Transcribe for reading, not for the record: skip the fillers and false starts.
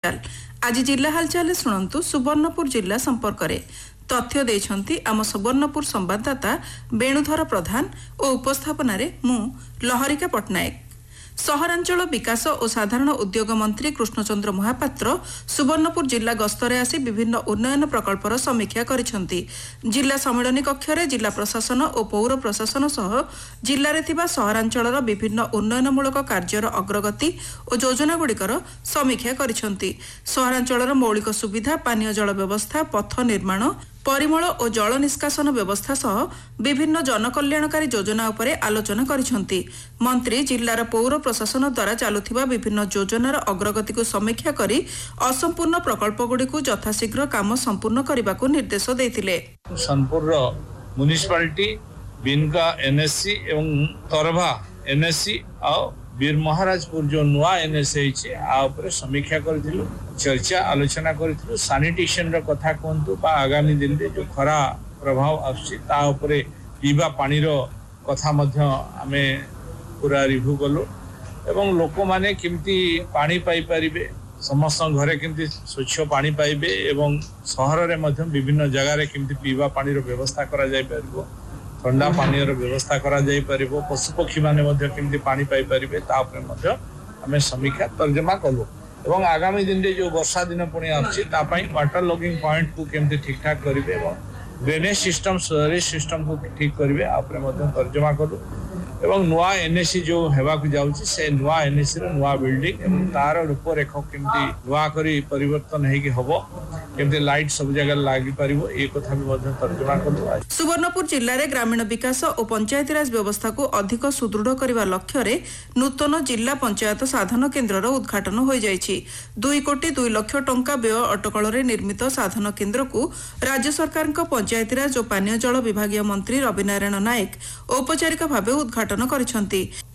हालचाल। आज जिला हालचाल शुणु सुवर्णपुर जिला संपर्क में तथ्य देइछंती आम सुवर्णपुर संवाददाता वेणुधर प्रधान और उपस्थापन मु लहरिका पट्टनायक। सहरांचल विकास और साधारण उद्योग मंत्री कृष्णचंद्र महापात्र सुवर्णपुर जिला गस्तरे आसी विभिन्न उन्नयन प्रकल्पर समीक्षा करिसेंती। जिला सम्मेलन कक्ष में जिला प्रशासन और पौर प्रशासन सह जिले में सहरांचल विभिन्न उन्नयनमूलक कार्यर अग्रगति और योजनागुड़िकर समीक्षा करिसेंती। सहरांचल मौलिक सुविधा, पानीय जल व्यवस्था, पथ निर्माण, परिमल और जल निष्कासन व्यवस्था सह विभिन्न जनकल्याणकारी योजना उपरे आलोचना करिसेंती। मंत्री जिलार पौर प्रशासन द्वारा चालुथिबा विभिन्न योजनार अग्रगति को समीक्षा करी असंपूर्ण प्रकल्पगुड़िक यथाशीघ्र काम संपूर्ण करने निर्देश देथिले। सोनपुर म्युनिसिपालिटी बिनका एनएससी एवं तरभा एनएससी और वीर महाराजपुर जो नुआ एनएससी समीक्षा करूँ, चर्चा आलोचना करूँ। सानिटेशन कथा कहतु आगामी दिन में जो खरा प्रभाव आसपे पीवा पानी कथा आमे पूरा रिव्यू कलु एवं लोक माने केमती पानी पाई परिबे, समस्त घरे केमती स्वच्छ पानी पाइबे एवं सहर रे मध्य विभिन्न जगह केमती पीवा पानी व्यवस्था करा जाय परिबो, ठंडा पानी व्यवस्था करा जाय परिबो, पशु पक्षी माने मध्य केमती पानी पाई परिबे तापरे मध्य आमे समीक्षा तर्जमा कलु एवं आगामी दिन रे जो वर्षा दिन पुणी आछि ता पई वाटर लॉगिंग पॉइंट को केमती ठीक ठाक करिवे एवं ड्रेनेज सिस्टम, सीवरेज सिस्टम को ठीक करिवे आपरे मध्य तर्जमा कलु एवं नुआ एनएससी जो हेबाक जाउछि से नुआ एनएससी रो नुआ बिल्डिंग एवं तार रूपरेख केमती नुआ करी परिवर्तन हेकि हबो, केमती लाइट सब जगह लागि परिबो, ए कथा भी मध्य तर्जमा कलु। सुवर्णपुर जिल्ला रे ग्रामीण विकास और पंचायती राज व्यवस्था को अधिक सुदृढ़ करबा लक्ष्य रे नूतन जिला पंचायत साधन केन्द्र रो उद्घाटन होई जायछि। 2 कोटी 2 लाख टंका व्यय अटकल रे निर्मित साधन केन्द्र को राज्य सरकार पंचायती राज और पानीय जल विभागीय मंत्री रवि नारायण नायक औपचारिक भाव उद्घाटन करिसेंती।